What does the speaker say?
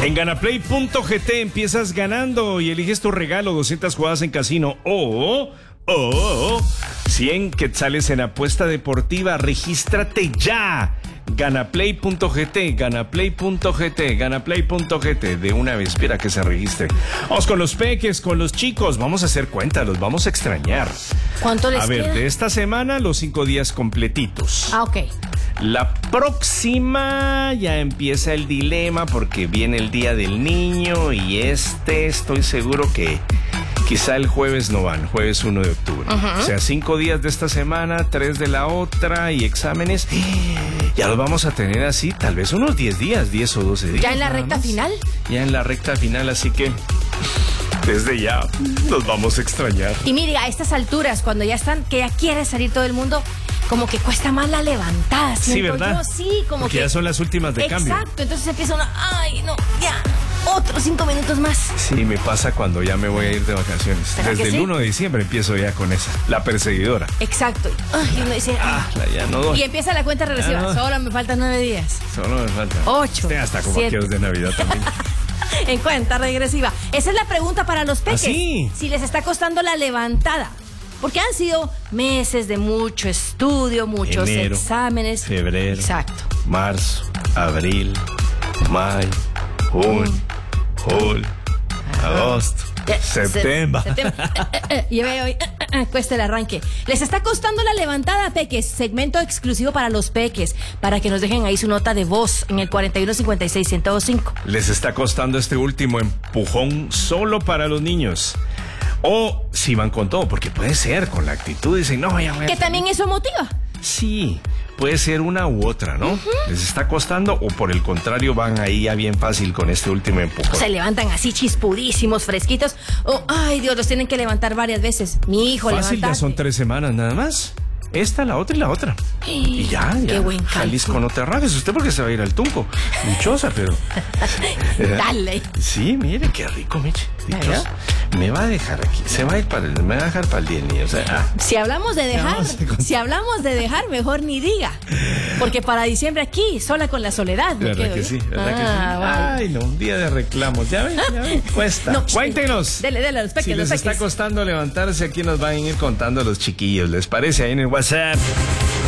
En Ganaplay.gt empiezas ganando y eliges tu regalo, 200 jugadas en casino o 100 quetzales en apuesta deportiva. Regístrate ya. Ganaplay.gt, Ganaplay.gt, de una vez, espera que se registre. Vamos con los peques, con los chicos, vamos a hacer cuenta, los vamos a extrañar. ¿Cuánto les queda? A ver, de esta semana los 5 días completitos. Ok. La próxima ya empieza el dilema porque viene el Día del Niño y estoy seguro que quizá el jueves no van, jueves 1 de octubre. O sea, 5 días de esta semana, 3 de la otra y exámenes. Ya los vamos a tener así, tal vez unos 10 días, 10 o 12 días. ¿Ya en la recta final? Ya en la recta final, así que desde ya los vamos a extrañar. Y mire, a estas alturas, cuando ya están, que ya quiere salir todo el mundo, como que cuesta más la levantada. Sí, ¿verdad? Sí, como porque que ya son las últimas de cambio. Exacto, entonces empieza uno, ay, no, ya, otros 5 minutos más. Sí, me pasa cuando ya me voy a ir de vacaciones. Desde el 1 de diciembre empiezo ya con esa, la perseguidora. Exacto. Ay, uno dice, ya no doy. Y empieza la cuenta regresiva. No. Solo me faltan 9 días. Solo me faltan 8. Hasta como 7. aquellos de Navidad también. En cuenta regresiva. Esa es la pregunta para los peques. ¿Sí? Si les está costando la levantada. Porque han sido meses de mucho estudio, muchos Enero, exámenes. Febrero. Exacto. Marzo, abril, mayo, junio, julio, agosto, septiembre. Y ve hoy, cuesta el arranque. Les está costando la levantada, peques. Segmento exclusivo para los peques. Para que nos dejen ahí su nota de voz en el 4156-1025. Les está costando este último empujón solo para los niños. O si van con todo, porque puede ser con la actitud, dicen, no, ya voy a Que salir. también eso motiva. Sí, puede ser una u otra, ¿no? Les está costando o por el contrario van ahí ya bien fácil con este último empujón. Se levantan así chispudísimos, fresquitos. Ay, Dios, los tienen que levantar varias veces. Mi hijo, Fácil, levantate. ya son 3 semanas nada más. Esta, la otra y la otra. Y ya. Qué buen cálculo. Jalisco, no te arranques. Usted porque se va a ir al Tunco. Dichosa, pero... Dale. Sí, mire, qué rico, Miche. Dichosa. Me va a dejar aquí. Me va a dejar para el día del niño. O sea, Si hablamos de dejar, mejor ni diga. Porque para diciembre aquí, sola con la soledad. me ¿verdad quedo, que ¿eh? sí? ¿Verdad que sí? Vale. Ay, no, un día de reclamos. Ya ven, cuesta. No, Cuéntenos. Dele, a los peques, Si les los está peques. costando levantarse, aquí nos van a ir contando los chiquillos. ¿Les parece? Ahí en el WhatsApp.